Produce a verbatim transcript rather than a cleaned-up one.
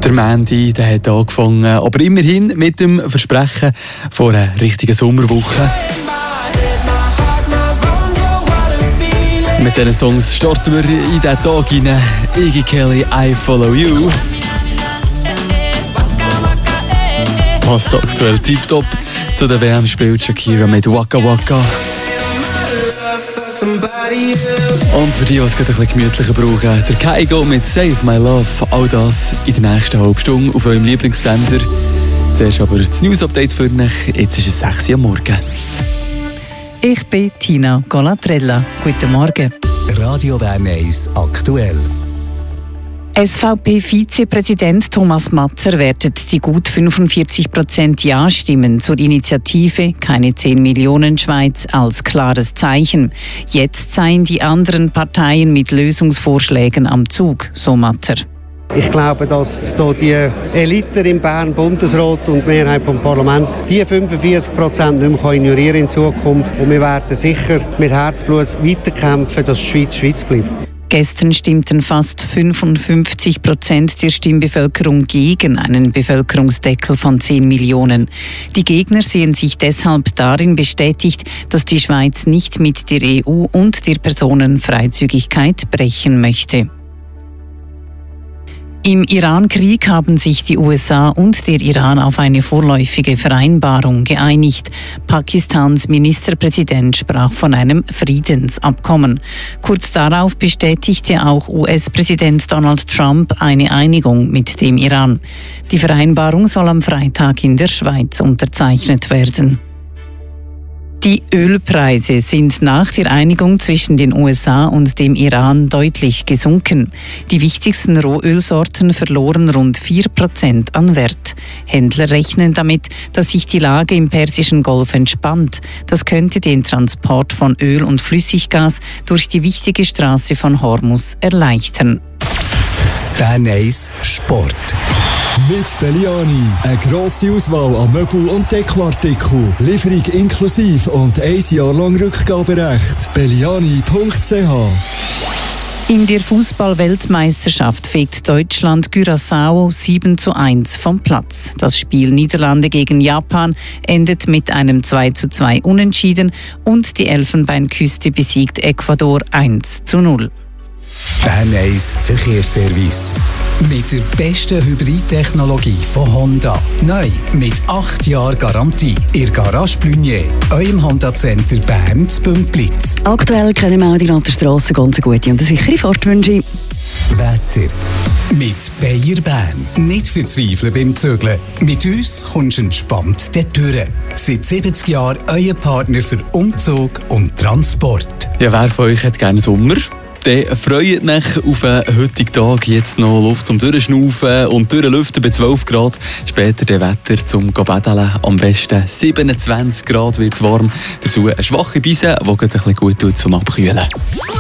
Der Mandy, der hat angefangen, aber immerhin mit dem Versprechen von einer richtigen Sommerwoche. Mit diesen Songs starten wir in diesen Tag hinein. Iggy Kelly, I Follow You. Passt aktuell tiptop. Zu der W M spielt Shakira mit Waka Waka. Und für die, die es gerade ein bisschen gemütlicher brauchen, der Kygo mit Save My Love. All das in der nächsten halben Stunde auf eurem Lieblingssender. Zuerst aber das News-Update für euch. Jetzt ist es sechs Uhr am Morgen. Ich bin Tina Golatrella. Guten Morgen. Radio Bern eins aktuell. S V P-Vizepräsident Thomas Matzer wertet die gut fünfundvierzig Prozent Ja-Stimmen zur Initiative «Keine zehn Millionen Schweiz» als klares Zeichen. Jetzt seien die anderen Parteien mit Lösungsvorschlägen am Zug, so Matzer. Ich glaube, dass hier die Elite im Bern, Bundesrat und die Mehrheit vom Parlament die fünfundvierzig Prozent nicht mehr ignorieren in Zukunft. Und wir werden sicher mit Herzblut weiterkämpfen, dass die Schweiz Schweiz bleibt. Gestern stimmten fast fünfundfünfzig Prozent der Stimmbevölkerung gegen einen Bevölkerungsdeckel von zehn Millionen. Die Gegner sehen sich deshalb darin bestätigt, dass die Schweiz nicht mit der E U und der Personenfreizügigkeit brechen möchte. Im Iran-Krieg haben sich die U S A und der Iran auf eine vorläufige Vereinbarung geeinigt. Pakistans Ministerpräsident sprach von einem Friedensabkommen. Kurz darauf bestätigte auch U S-Präsident Donald Trump eine Einigung mit dem Iran. Die Vereinbarung soll am Freitag in der Schweiz unterzeichnet werden. Die Ölpreise sind nach der Einigung zwischen den U S A und dem Iran deutlich gesunken. Die wichtigsten Rohölsorten verloren rund vier Prozent an Wert. Händler rechnen damit, dass sich die Lage im Persischen Golf entspannt. Das könnte den Transport von Öl und Flüssiggas durch die wichtige Straße von Hormuz erleichtern. Bern eins Sport. Mit Belliani. Eine grosse Auswahl an Möbel- und Dekoartikeln. Lieferung inklusive und ein Jahr lang Rückgaberecht. belliani punkt c h. In der Fußball-Weltmeisterschaft fegt Deutschland Curaçao sieben zu eins vom Platz. Das Spiel Niederlande gegen Japan endet mit einem zwei zu zwei Unentschieden und die Elfenbeinküste besiegt Ecuador eins zu null. Bern eins Verkehrsservice. Mit der besten Hybridtechnologie von Honda. Neu mit acht Jahren Garantie. Ihr Garage Blunier, eurem Honda-Center Bern zu Bümplitz. Aktuell kennen wir auch die ganzen Strassen ganz gute und eine sichere Fahrtwünsche. Wetter. Mit Bayer Bern. Nicht verzweifeln beim Zügeln. Mit uns kommst du entspannt dorthin. Seit siebzig Jahren euer Partner für Umzug und Transport. Ja, wer von euch hat gerne Sommer? Dann freut euch auf den heutigen Tag. Jetzt noch Luft zum Durchschnaufen und Durchlüften bei zwölf Grad. Später das Wetter zum Badeln. Am besten siebenundzwanzig Grad wird es warm. Dazu eine schwache Brise, die ein bisschen gut tut zum Abkühlen.